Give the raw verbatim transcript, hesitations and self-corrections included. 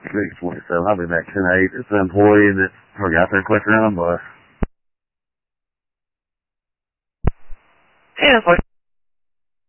six twenty-seven. I'll be back ten eight. It's an employee that forgot their clicker on the bus. And it's like